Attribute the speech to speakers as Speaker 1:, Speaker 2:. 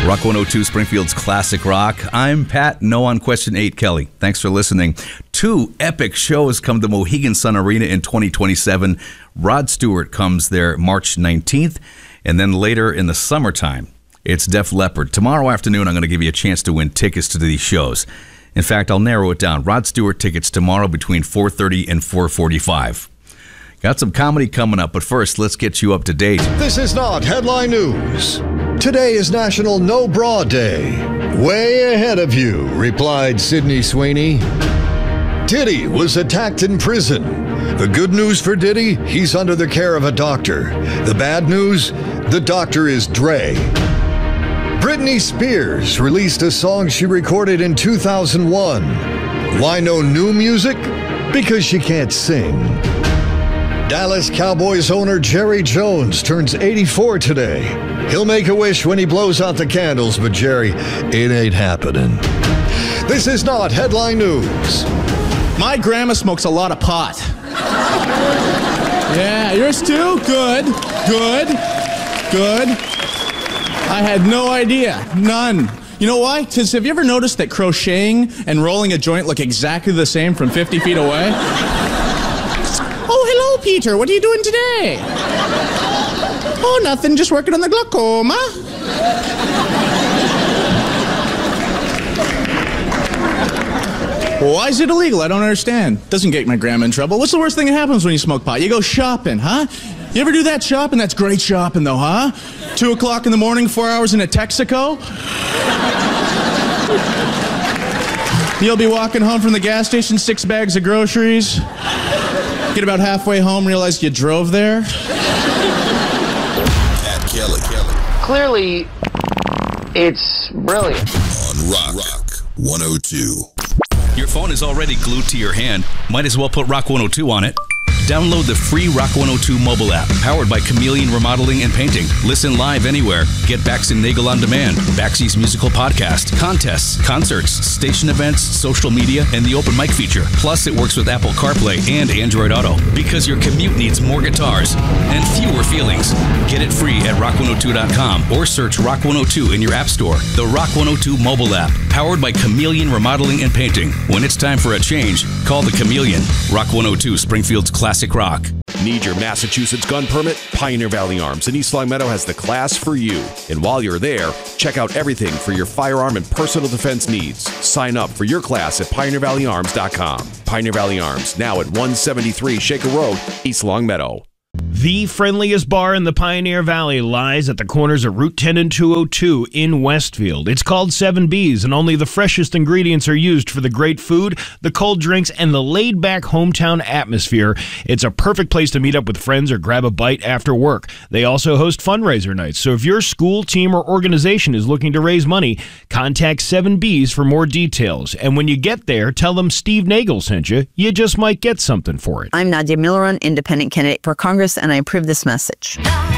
Speaker 1: Rock 102, Springfield's classic rock. I'm Pat. No on question 8, Kelly. Thanks for listening. 2 epic shows come to Mohegan Sun Arena in 2027. Rod Stewart comes there March 19th, and then later in the summertime, it's Def Leppard. Tomorrow afternoon, I'm going to give you a chance to win tickets to these shows. In fact, I'll narrow it down. Rod Stewart tickets tomorrow between 4:30 and 4:45. Got some comedy coming up, but first, let's get you up to date.
Speaker 2: This is not headline news. Today is National No Bra Day. Way ahead of you, replied Sydney Sweeney. Diddy was attacked in prison. The good news for Diddy, he's under the care of a doctor. The bad news, the doctor is Dre. Britney Spears released a song she recorded in 2001. Why no new music? Because she can't sing. Dallas Cowboys owner Jerry Jones turns 84 today. He'll make a wish when he blows out the candles, but Jerry, it ain't happening. This is not headline news.
Speaker 3: My grandma smokes a lot of pot. Yeah, yours too? Good. I had no idea. None. You know why? Because have you ever noticed that crocheting and rolling a joint look exactly the same from 50 feet away? Oh, hello, Peter. What are you doing today? Oh, nothing. Just working on the glaucoma. Why is it illegal? I don't understand. Doesn't get my grandma in trouble. What's the worst thing that happens when you smoke pot? You go shopping, huh? You ever do that shopping? That's great shopping, though, huh? 2 o'clock in the morning, 4 hours in a Texaco? You'll be walking home from the gas station, 6 bags of groceries. Get about halfway home, realize you drove there.
Speaker 4: Pat Kelly.
Speaker 5: Clearly, it's brilliant.
Speaker 4: On Rock 102.
Speaker 1: Your phone is already glued to your hand. Might as well put Rock 102 on it. Download the free Rock 102 mobile app, powered by Chameleon Remodeling and Painting. Listen live anywhere. Get Bax and Nagel on demand, Baxy's musical podcast, contests, concerts, station events, social media, and the open mic feature. Plus, it works with Apple CarPlay and Android Auto, because your commute needs more guitars and fewer feelings. Get it free at rock102.com or search Rock 102 in your app store. The Rock 102 mobile app, powered by Chameleon Remodeling and Painting. When it's time for a change, call the Chameleon. Rock 102, Springfield's classic rock.
Speaker 6: Need your Massachusetts gun permit? Pioneer Valley Arms in East Long Meadow has the class for you. And while you're there, check out everything for your firearm and personal defense needs. Sign up for your class at pioneervalleyarms.com. Pioneer Valley Arms, now at 173 Shaker Road, East Long Meadow.
Speaker 7: The friendliest bar in the Pioneer Valley lies at the corners of Route 10 and 202 in Westfield. It's called 7B's, and only the freshest ingredients are used for the great food, the cold drinks, and the laid-back hometown atmosphere. It's a perfect place to meet up with friends or grab a bite after work. They also host fundraiser nights, so if your school, team, or organization is looking to raise money, contact 7B's for more details. And when you get there, tell them Steve Nagel sent you. You just might get something for it.
Speaker 8: I'm Nadia Milleron, independent candidate for Congress, and I approve this message.